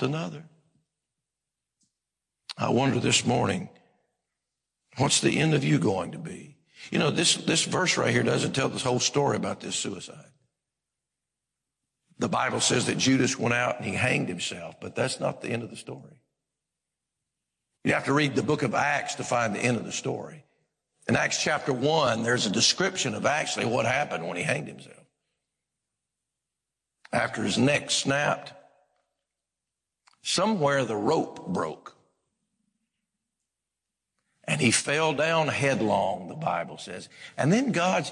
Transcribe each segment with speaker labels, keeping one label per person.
Speaker 1: helped another. I wonder this morning, what's the end of you going to be? You know, this verse right here doesn't tell this whole story about this suicide. The Bible says that Judas went out and he hanged himself, but that's not the end of the story. You have to read the book of Acts to find the end of the story. In Acts chapter 1, there's a description of actually what happened when he hanged himself. After his neck snapped, somewhere the rope broke. And he fell down headlong, the Bible says. And then God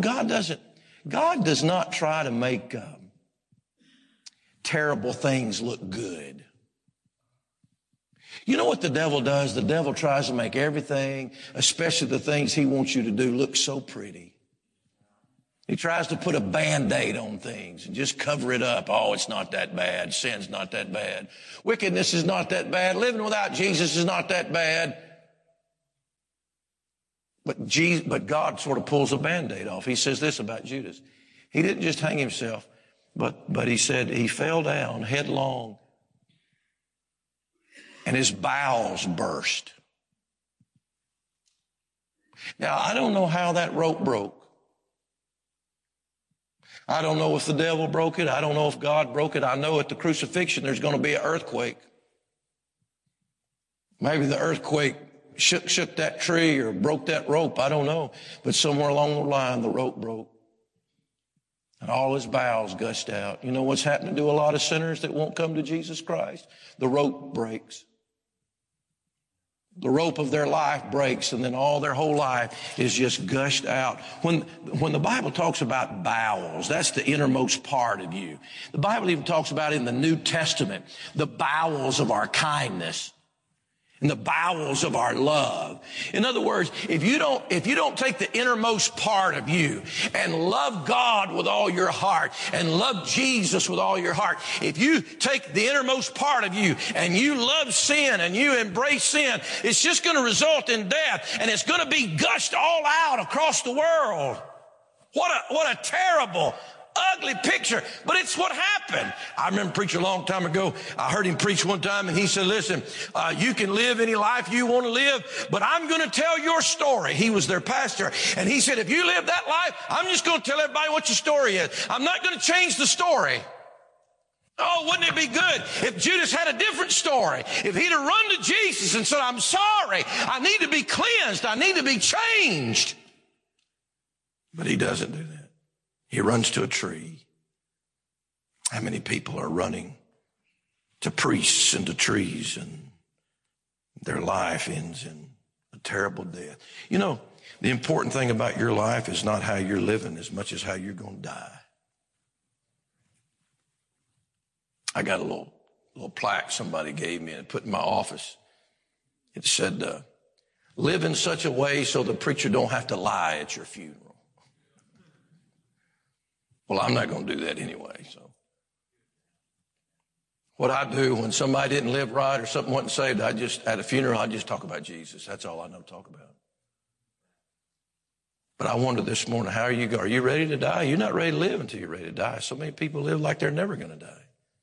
Speaker 1: does not try to make terrible things look good. You know what the devil does? The devil tries to make everything, especially the things he wants you to do, look so pretty. He tries to put a Band-Aid on things and just cover it up. Oh, it's not that bad. Sin's not that bad. Wickedness is not that bad. Living without Jesus is not that bad. But God sort of pulls a Band-Aid off. He says this about Judas. He didn't just hang himself, but he said he fell down headlong and his bowels burst. Now, I don't know how that rope broke. I don't know if the devil broke it. I don't know if God broke it. I know at the crucifixion there's going to be an earthquake. Maybe the earthquake shook that tree or broke that rope. I don't know. But somewhere along the line, the rope broke. And all his bowels gushed out. You know what's happening to a lot of sinners that won't come to Jesus Christ? The rope breaks. The rope of their life breaks, and then all their whole life is just gushed out. When the Bible talks about bowels, that's the innermost part of you. The Bible even talks about in the New Testament, the bowels of our kindness and the bowels of our love. In other words, if you don't take the innermost part of you and love God with all your heart and love Jesus with all your heart, if you take the innermost part of you and you love sin and you embrace sin, it's just going to result in death, and it's going to be gushed all out across the world. What a terrible, ugly picture, but it's what happened. I remember preaching a long time ago. I heard him preach one time, and he said, listen, you can live any life you want to live, but I'm going to tell your story. He was their pastor, and he said, if you live that life, I'm just going to tell everybody what your story is. I'm not going to change the story. Oh, wouldn't it be good if Judas had a different story? If he'd have run to Jesus and said, I'm sorry, I need to be cleansed, I need to be changed. But he doesn't do that. He runs to a tree. How many people are running to priests and to trees, and their life ends in a terrible death? You know, the important thing about your life is not how you're living as much as how you're going to die. I got a little plaque somebody gave me and put in my office. It said, live in such a way so the preacher don't have to lie at your funeral. Well, I'm not going to do that anyway. So what I do when somebody didn't live right or something wasn't saved, at a funeral, I just talk about Jesus. That's all I know to talk about. But I wonder this morning, how are you going? Are you ready to die? You're not ready to live until you're ready to die. So many people live like they're never going to die.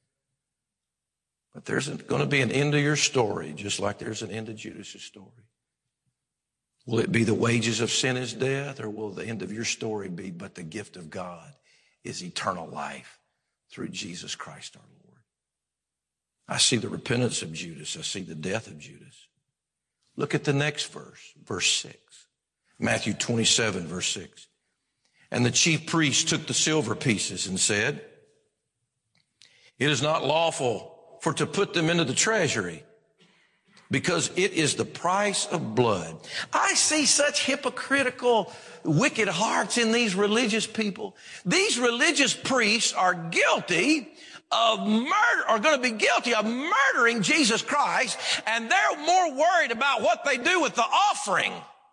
Speaker 1: But there's going to be an end to your story, just like there's an end to Judas' story. Will it be the wages of sin is death, or will the end of your story be, but the gift of God is eternal life through Jesus Christ our Lord? I see the repentance of Judas. I see the death of Judas. Look at the next verse, verse 6. Matthew 27, verse 6. And the chief priests took the silver pieces and said, it is not lawful for to put them into the treasury, because it is the price of blood. I see such hypocritical, wicked hearts in these religious people. These religious priests are guilty of murder, are going to be guilty of murdering Jesus Christ, and they're more worried about what they do with the offering.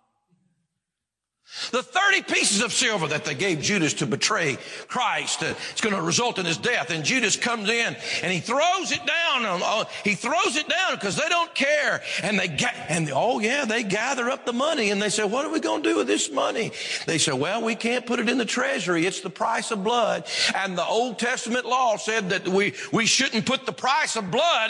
Speaker 1: The 30 pieces of silver that they gave Judas to betray Christ, it's going to result in his death. And Judas comes in and he throws it down. He throws it down because they don't care. And they gather up the money, and they say, what are we going to do with this money? They say, well, we can't put it in the treasury. It's the price of blood. And the Old Testament law said that we shouldn't put the price of blood